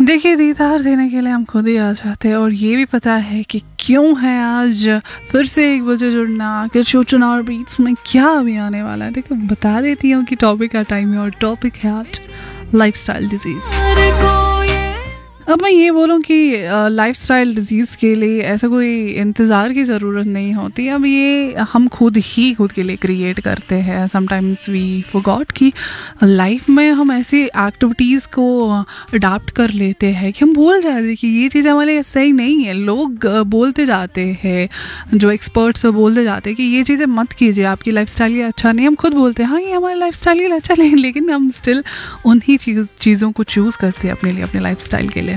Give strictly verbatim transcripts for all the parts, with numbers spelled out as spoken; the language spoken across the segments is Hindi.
देखिए, दीदार देने के लिए हम खुद ही आ जाते हैं और ये भी पता है कि क्यों है आज फिर से एक बजे जुड़ना कि सोचना और बीट्स में क्या अभी आने वाला है। देखो, बता देती हूँ कि टॉपिक का टाइम है और टॉपिक है आज लाइफस्टाइल डिजीज़। अब मैं ये बोलूँ कि लाइफस्टाइल डिजीज़ के लिए ऐसा कोई इंतज़ार की ज़रूरत नहीं होती। अब ये हम खुद ही खुद के लिए क्रिएट करते हैं। समटाइम्स वी फॉरगॉट कि लाइफ में हम ऐसी एक्टिविटीज़ को अडाप्ट कर लेते हैं कि हम भूल जाते हैं कि ये चीज़ हमारे लिए सही नहीं है। लोग बोलते जाते हैं, जो एक्सपर्ट्स बोलते जाते हैं कि ये चीज़ें मत कीजिए, आपकी लाइफस्टाइल ये अच्छा नहीं। हम खुद बोलते हैं हाँ ये हमारी लाइफस्टाइल अच्छा नहीं, लेकिन हम स्टिल उन्हीं चीज़ चीज़ों को चूज़ करते हैं अपने लिए, अपने लाइफस्टाइल के लिए।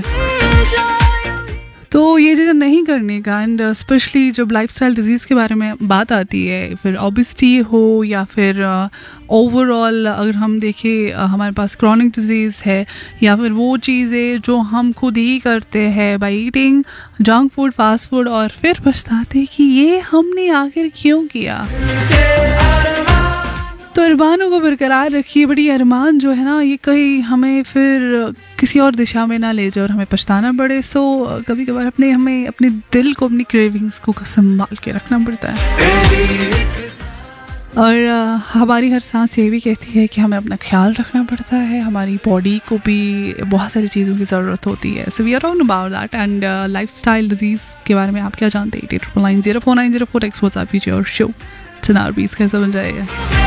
तो ये चीज़ें नहीं करने का। एंड स्पेशली जब लाइफस्टाइल डिजीज़ के बारे में बात आती है, फिर ओबेसिटी हो या फिर ओवरऑल uh, अगर हम देखें uh, हमारे पास क्रॉनिक डिजीज़ है, या फिर वो चीज़ें जो हम खुद ही करते हैं by eating junk food, fast food, और फिर पछताते कि ये हमने आखिर क्यों किया। तो अरमानों को बरकरार रखिए। बड़ी अरमान जो है ना, ये कहीं हमें फिर किसी और दिशा में ना ले जाए और हमें पछताना पड़े। सो कभी कभार अपने हमें अपने दिल को, अपनी क्रेविंग्स को संभाल के रखना पड़ता है। और आ, हमारी हर सांस ये भी कहती है कि हमें अपना ख्याल रखना पड़ता है। हमारी बॉडी को भी बहुत सारी चीज़ों की ज़रूरत होती है। So we are on about that. And lifestyle disease के बारे में आप क्या जानते हैं? Eight triple nine zero four nine zero four x WhatsApp कीजिए और शो चनार बीस कैसा बन जाएगा।